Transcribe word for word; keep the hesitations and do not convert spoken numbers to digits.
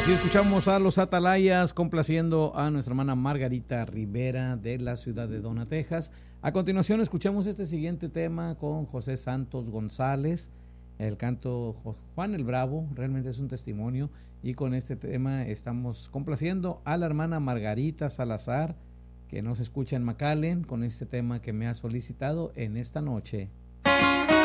Así escuchamos a los Atalayas complaciendo a nuestra hermana Margarita Rivera de la ciudad de Donna, Texas. A continuación escuchamos este siguiente tema con José Santos González, el canto Juan el Bravo, realmente es un testimonio, y con este tema estamos complaciendo a la hermana Margarita Salazar, que nos escucha en McAllen, con este tema que me ha solicitado en esta noche.